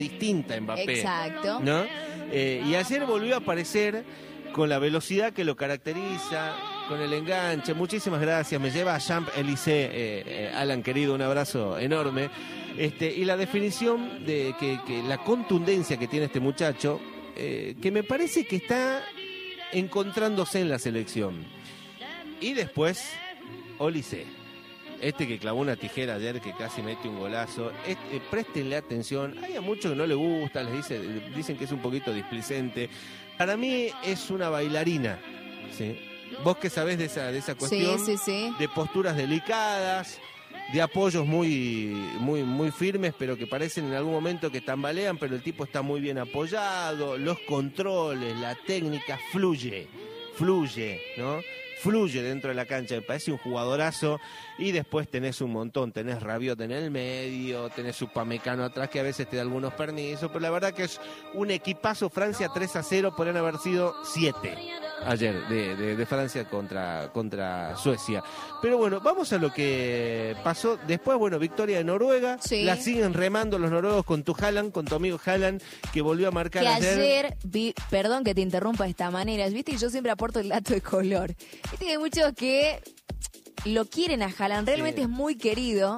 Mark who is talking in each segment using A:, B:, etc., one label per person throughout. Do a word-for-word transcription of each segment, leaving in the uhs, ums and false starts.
A: distinta a Mbappé.
B: Exacto.
A: ¿No? Eh, y ayer volvió a aparecer con la velocidad que lo caracteriza, con el enganche. Muchísimas gracias. Me lleva a Champs-Élysées, eh, eh, Alan querido, un abrazo enorme. Este, y la definición de que, que la contundencia que tiene este muchacho, eh, que me parece que está encontrándose en la selección. Y después, Olise. Este que clavó una tijera ayer, que casi mete un golazo. Este, eh, préstenle atención. Hay a muchos que no le gusta, les dice, dicen que es un poquito displicente. Para mí es una bailarina, ¿sí? Vos que sabés de esa, de esa cuestión,
B: sí, sí, sí.
A: de posturas delicadas, de apoyos muy, muy, muy firmes, pero que parecen en algún momento que tambalean, pero el tipo está muy bien apoyado, los controles, la técnica, fluye, fluye, ¿no? Fluye dentro de la cancha, me parece un jugadorazo. Y después tenés un montón, tenés Rabiot en el medio, tenés Upamecano atrás que a veces te da algunos permisos, pero la verdad que es un equipazo. Francia tres a cero, podrían haber sido siete ayer de, de, de Francia contra, contra Suecia. Pero bueno, vamos a lo que pasó después. Bueno, victoria de Noruega,
B: sí.
A: La siguen remando los noruegos con tu Haaland, con tu amigo Haaland, que volvió a marcar
B: que
A: ayer.
B: ayer vi, perdón que te interrumpa de esta manera, viste, y yo siempre aporto el dato de color. Viste que hay muchos que lo quieren a Haaland, realmente sí. Es muy querido.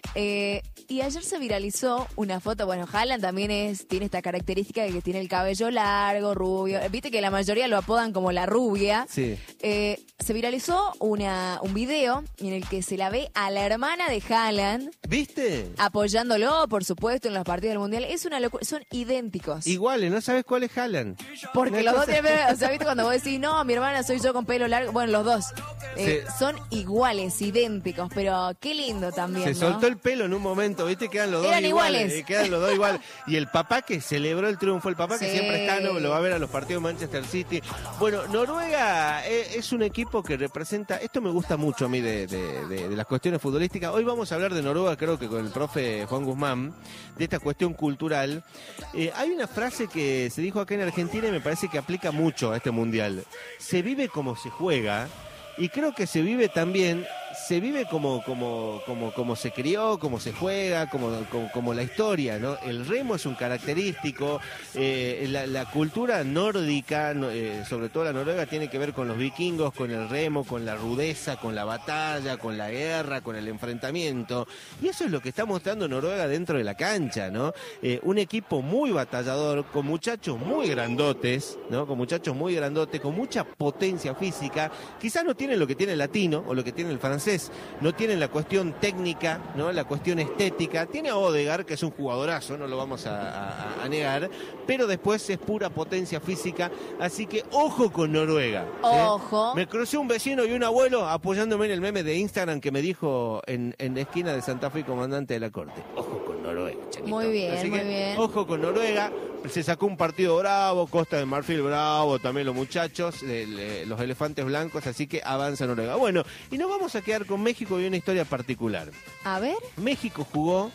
B: Eh, y ayer se viralizó una foto, bueno, Haaland también es, tiene esta característica de que tiene el cabello largo, rubio, viste que la mayoría lo apodan como la rubia.
A: Sí.
B: Eh, se viralizó una, un video en el que se la ve a la hermana de Haaland.
A: ¿Viste?
B: Apoyándolo, por supuesto, en los partidos del Mundial. Es una locura, son idénticos.
A: Iguales, ¿no sabes cuál es Haaland?
B: Porque
A: una
B: los
A: cosa...
B: dos tienen, o sea, viste cuando vos decís, no, mi hermana soy yo con pelo largo, bueno, los dos. Eh,
A: sí.
B: Son iguales, idénticos, pero qué lindo también,
A: Se
B: ¿no?
A: soltó el pelo en un momento, ¿viste? Quedan los dos
B: Eran
A: iguales.
B: iguales.
A: Eh, quedan los dos iguales. Y el papá que celebró el triunfo, el papá que
B: sí.
A: siempre está, no, lo va a ver a los partidos de Manchester City. Bueno, Noruega es, es un equipo que representa, esto me gusta mucho a mí de, de, de, de las cuestiones futbolísticas. Hoy vamos a hablar de Noruega, creo que con el profe Juan Guzmán, de esta cuestión cultural. Eh, hay una frase que se dijo acá en Argentina y me parece que aplica mucho a este mundial. Se vive como se juega. Y creo que se vive también, se vive como, como, como, como se crió, como se juega, como, como, como la historia, ¿no? El remo es un característico, eh, la, la cultura nórdica, eh, sobre todo la noruega, tiene que ver con los vikingos, con el remo, con la rudeza, con la batalla, con la guerra, con el enfrentamiento. Y eso es lo que está mostrando Noruega dentro de la cancha, ¿no? Eh, un equipo muy batallador, con muchachos muy grandotes, ¿no? Con muchachos muy grandotes, con mucha potencia física. Quizás no tienen lo que tiene el latino o lo que tiene el francés, no tienen la cuestión técnica, ¿no? La cuestión estética. Tiene a Odegaard, que es un jugadorazo, no lo vamos a, a, a negar, pero después es pura potencia física, así que ojo con Noruega.
B: Ojo.
A: ¿eh? Me crucé un vecino y un abuelo apoyándome en el meme de Instagram que me dijo en, en la esquina de Santa Fe, comandante de la corte. Ojo con Noruega, chiquito.
B: Muy bien,
A: así
B: muy
A: que,
B: bien.
A: Ojo con Noruega. Se sacó un partido bravo, Costa de Marfil bravo, también los muchachos, el, eh, los elefantes blancos, así que avanza Noruega. Bueno, y nos vamos a quedar con México y una historia particular.
B: A ver.
A: México jugó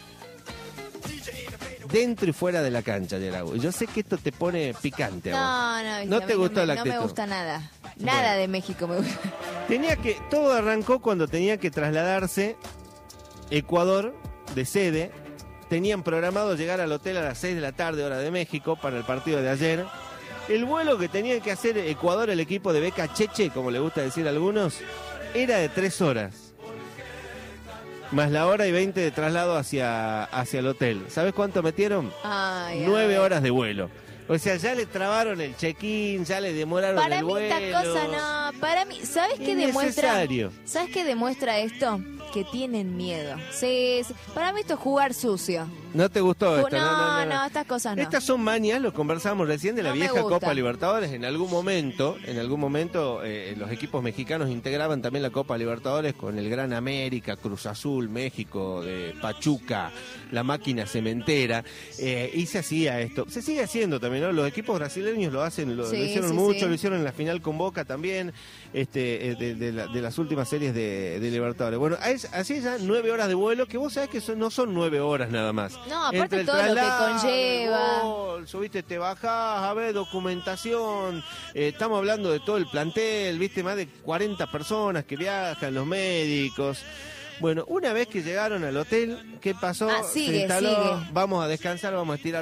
A: dentro y fuera de la cancha, Yerago. Yo sé que esto te pone picante.
B: No,
A: a vos.
B: no,
A: no te gustó
B: no,
A: la
B: no
A: actitud.
B: me gusta nada. Nada bueno. De México me gusta.
A: Tenía que, todo arrancó cuando tenía que trasladarse Ecuador de sede. Tenían programado llegar al hotel a las seis de la tarde, hora de México, para el partido de ayer. El vuelo que tenía que hacer Ecuador, el equipo de Beca Cheche, como le gusta decir a algunos, era de tres horas. Más la hora y veinte de traslado hacia, hacia el hotel. ¿Sabes cuánto metieron?
B: Ay,
A: Nueve
B: ay.
A: horas de vuelo. O sea, ya le trabaron el check-in, ya le demoraron
B: para
A: el vuelo.
B: Para mí esta cosa no, para mí, ¿sabes qué demuestra? ¿Sabes qué demuestra esto? Que tienen miedo. Sí, sí, para mí esto es jugar sucio.
A: ¿No te gustó esto?
B: No,
A: no, no, no,
B: no, estas cosas no.
A: Estas son mañas, lo conversábamos recién, de la
B: no
A: vieja Copa Libertadores. En algún momento, en algún momento eh, los equipos mexicanos integraban también la Copa Libertadores con el Gran América, Cruz Azul, México, de Pachuca, la máquina cementera, eh, y se hacía esto. Se sigue haciendo también, ¿no? Los equipos brasileños lo hacen, lo,
B: sí,
A: lo hicieron
B: sí,
A: mucho,
B: sí.
A: lo hicieron en la final con Boca también, este, de, de, la, de las últimas series de, de Libertadores. Bueno, es, así ya nueve horas de vuelo, que vos sabés que son, no son nueve horas nada más.
B: No, aparte todo lo que conlleva.
A: Gol, subiste, te bajás, a ver, documentación. Eh, estamos hablando de todo el plantel, viste, más de cuarenta personas que viajan, los médicos. Bueno, una vez que llegaron al hotel, ¿qué pasó?
B: Ah, sigue,
A: Se instaló,
B: sigue.
A: Vamos a descansar, vamos a estirar.